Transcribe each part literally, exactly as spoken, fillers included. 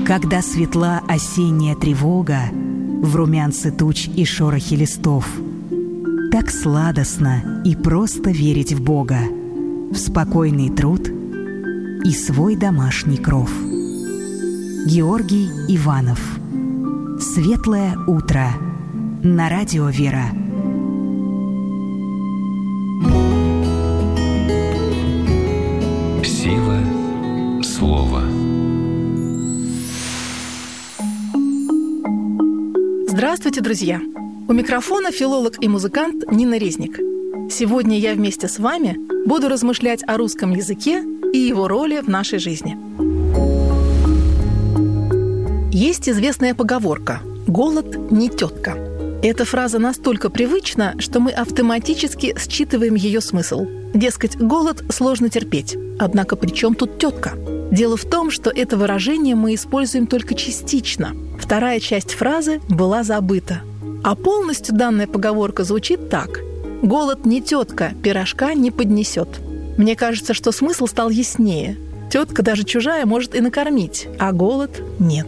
Когда светла осенняя тревога в румянце туч и шорохе листов, так сладостно и просто верить в Бога, в спокойный труд и свой домашний кров. Георгий Иванов. «Светлое утро» на радио «Вера». Сила слова. Здравствуйте, друзья! У микрофона филолог и музыкант Нина Резник. Сегодня я вместе с вами буду размышлять о русском языке и его роли в нашей жизни. Есть известная поговорка «голод не тетка». Эта фраза настолько привычна, что мы автоматически считываем ее смысл. Дескать, голод сложно терпеть. Однако при чем тут тетка? Дело в том, что это выражение мы используем только частично. Вторая часть фразы была забыта. А полностью данная поговорка звучит так: «Голод не тетка, пирожка не поднесет». Мне кажется, что смысл стал яснее. Тетка, даже чужая, может и накормить, а голод нет.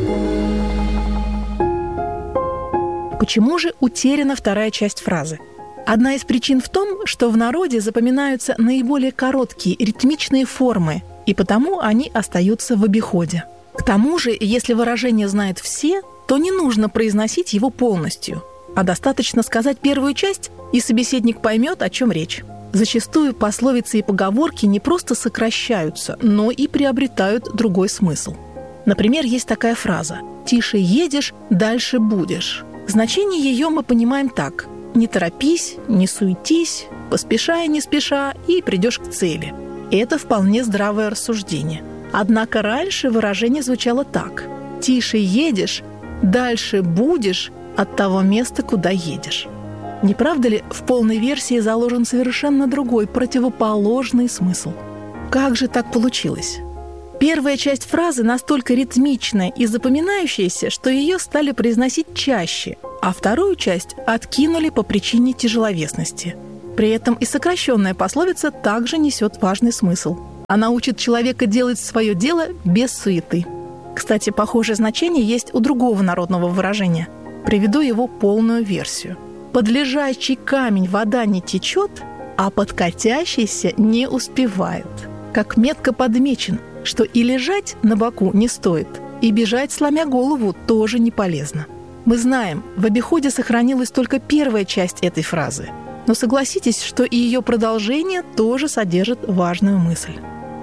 Почему же утеряна вторая часть фразы? Одна из причин в том, что в народе запоминаются наиболее короткие ритмичные формы, и потому они остаются в обиходе. К тому же, если выражение знают все, то не нужно произносить его полностью, а достаточно сказать первую часть, и собеседник поймет, о чем речь. Зачастую пословицы и поговорки не просто сокращаются, но и приобретают другой смысл. Например, есть такая фраза «Тише едешь, дальше будешь». Значение ее мы понимаем так: не торопись, не суетись, поспешай не спеша, и придешь к цели. Это вполне здравое рассуждение. Однако раньше выражение звучало так: тише едешь, дальше будешь от того места, куда едешь. Не правда ли, в полной версии заложен совершенно другой, противоположный смысл? Как же так получилось? Первая часть фразы настолько ритмичная и запоминающаяся, что ее стали произносить чаще, а вторую часть откинули по причине тяжеловесности. При этом и сокращенная пословица также несет важный смысл. Она учит человека делать свое дело без суеты. Кстати, похожее значение есть у другого народного выражения. Приведу его полную версию. «Под лежачий камень вода не течет, а под катящийся не успевает». Как метко подмечено, что и лежать на боку не стоит, и бежать, сломя голову, тоже не полезно. Мы знаем, в обиходе сохранилась только первая часть этой фразы, но согласитесь, что и ее продолжение тоже содержит важную мысль.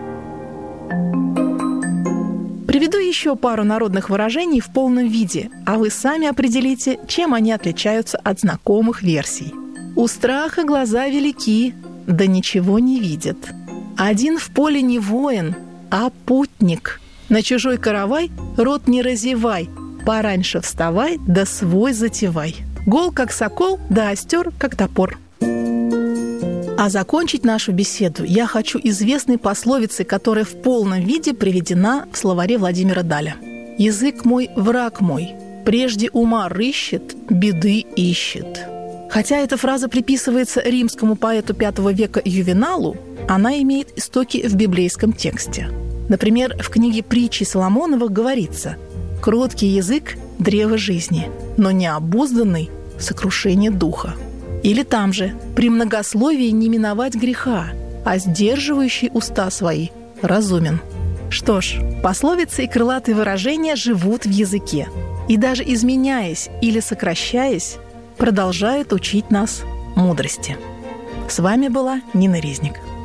Приведу еще пару народных выражений в полном виде, а вы сами определите, чем они отличаются от знакомых версий. «У страха глаза велики, да ничего не видят. Один в поле не воин, а путник. На чужой каравай рот не разевай, пораньше вставай, да свой затевай. Гол, как сокол, да остер, как топор». А закончить нашу беседу я хочу известной пословицей, которая в полном виде приведена в словаре Владимира Даля. «Язык мой, враг мой, прежде ума рыщет, беды ищет». Хотя эта фраза приписывается римскому поэту пятого века Ювеналу, она имеет истоки в библейском тексте. Например, в книге «Притчи Соломоновых» говорится: «Кроткий язык – древо жизни, но необузданный – сокрушение духа». Или там же: «При многословии не миновать греха, а сдерживающий уста свои разумен». Что ж, пословицы и крылатые выражения живут в языке и даже изменяясь или сокращаясь, продолжают учить нас мудрости. С вами была Нина Резник.